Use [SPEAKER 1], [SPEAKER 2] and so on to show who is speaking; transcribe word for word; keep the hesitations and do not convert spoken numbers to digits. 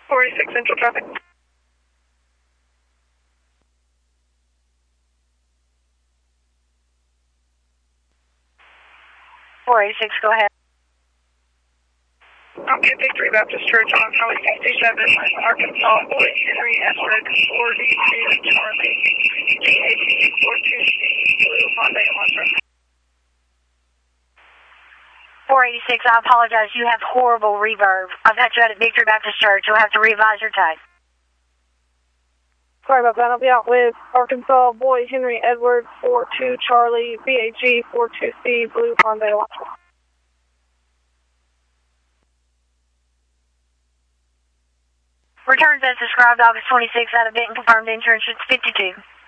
[SPEAKER 1] four eighty-six Central traffic.
[SPEAKER 2] four eighty-six, go ahead.
[SPEAKER 1] Okay, Victory Baptist Church on Highway sixty-seven, Arkansas, Boyd Henry Edward, four D two Charlie, B H four two C, Blue Hyundai Elantra.
[SPEAKER 2] four eighty-six, I apologize. You have horrible reverb. I've got you at Victory Baptist Church. You'll have to revise your time.
[SPEAKER 1] Sorry about that. I'll be out with Arkansas, Boyd Henry Edward, four two Charlie, B H G four two C, Blue Hyundai Elantra.
[SPEAKER 2] Returns as described, August twenty-sixth, out of Benton, confirmed insurance fifty-two.